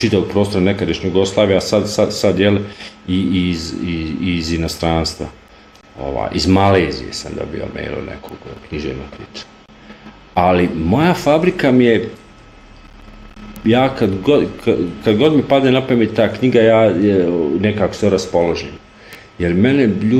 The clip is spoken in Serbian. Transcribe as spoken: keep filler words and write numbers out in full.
čitavog prostora nekadašnje Jugoslavije, a sad, sad, sad jel, i iz, i, iz inostranstva. Ova, iz Malezije sam dobio mail od nekog književnog kritičara. Ali moja fabrika mi je, ja kad god, kad, kad god mi padne na pamet ta knjiga, ja je, nekako se raspoložim. Jer mene